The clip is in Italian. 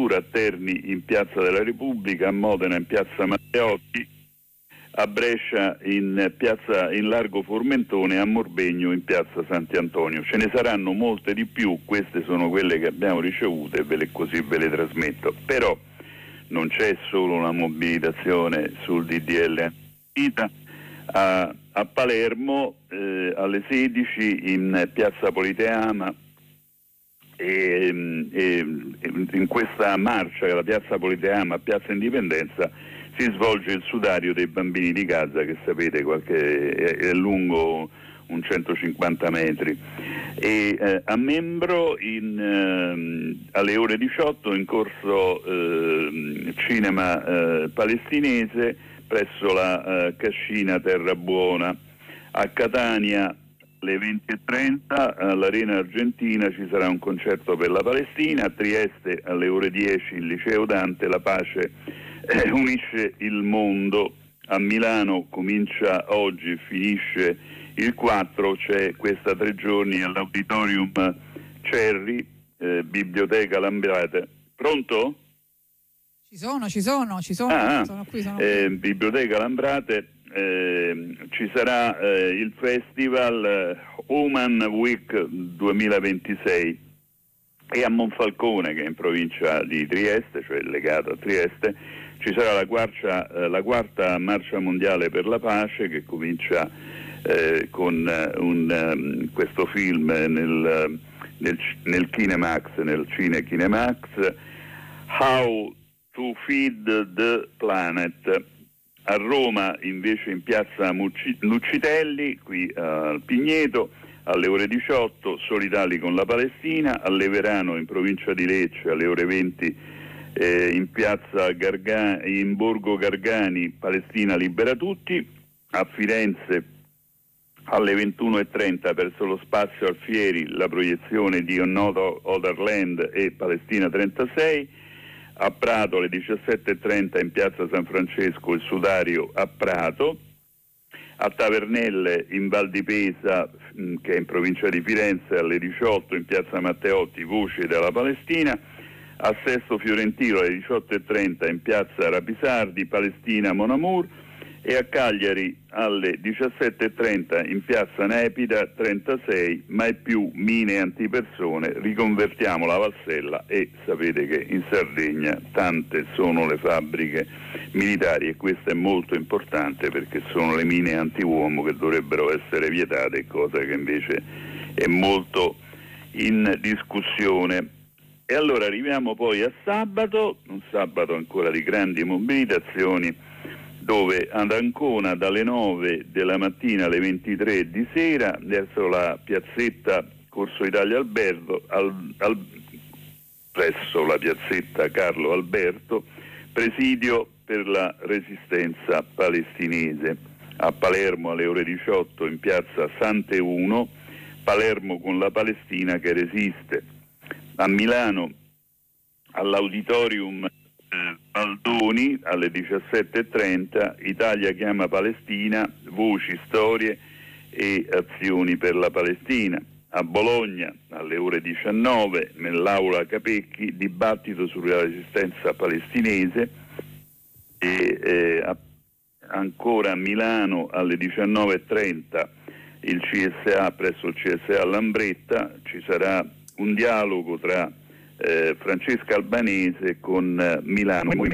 a Terni in Piazza della Repubblica, a Modena in Piazza Matteotti, a Brescia in Largo Formentone, a Morbegno in Piazza Sant'Antonio. Ce ne saranno molte di più, queste sono quelle che abbiamo ricevute, così ve le trasmetto. Però non c'è solo una mobilitazione sul DDL a Palermo alle 16 in Piazza Politeama, e in questa marcia dalla Piazza Politeama a Piazza Indipendenza si svolge il sudario dei bambini di Gaza, che sapete è lungo un 150 metri, e a Membro alle ore 18 in corso cinema palestinese presso la Cascina Terra Buona. A Catania alle 20:30 all'Arena Argentina ci sarà un concerto per la Palestina. A Trieste alle ore 10 il Liceo Dante, La pace unisce il mondo. A Milano comincia oggi, finisce il 4, c'è questa 3 giorni all'Auditorium Cerri, Biblioteca Lambrate. Pronto? Ci sono. Sono qui. Biblioteca Lambrate, ci sarà il festival Human Week 2026, e a Monfalcone, che è in provincia di Trieste, cioè legato a Trieste, ci sarà la quarta marcia mondiale per la pace, che comincia con questo film nel Kinemax, nel Cine Kinemax, How to Feed the Planet. A Roma invece in piazza Nuccitelli, qui al Pigneto, alle ore 18, Solidali con la Palestina. A Leverano in provincia di Lecce alle ore 20 in piazza in Borgo Gargani, Palestina libera tutti. A Firenze alle 21:30 verso lo Spazio Alfieri la proiezione di Another Otherland e Palestina 36. A Prato alle 17:30 in piazza San Francesco il sudario a Prato. A Tavernelle in Val di Pesa, che è in provincia di Firenze, alle 18 in piazza Matteotti Voci della Palestina. A Sesto Fiorentino alle 18:30 in piazza Rapisardi, Palestina Mon Amour. E a Cagliari alle 17:30 in piazza Nepida 36, mai più mine antipersone, riconvertiamo la Valsella. E sapete che in Sardegna tante sono le fabbriche militari, e questo è molto importante perché sono le mine antiuomo che dovrebbero essere vietate, cosa che invece è molto in discussione. E allora arriviamo poi a sabato, un sabato ancora di grandi mobilitazioni, dove ad Ancona dalle 9 della mattina alle 23 di sera verso la piazzetta Corso Italia Alberto, presso la piazzetta Carlo Alberto, presidio per la resistenza palestinese. A Palermo alle ore 18 in piazza Sante 1, Palermo con la Palestina che resiste. A Milano all'Auditorium Baldoni alle 17:30, Italia chiama Palestina, voci, storie e azioni per la Palestina. A Bologna alle ore 19 nell'aula Capecchi, dibattito sulla resistenza palestinese. E ancora a Milano alle 19:30 il CSA, presso il CSA Lambretta ci sarà un dialogo tra Francesca Albanese con Milano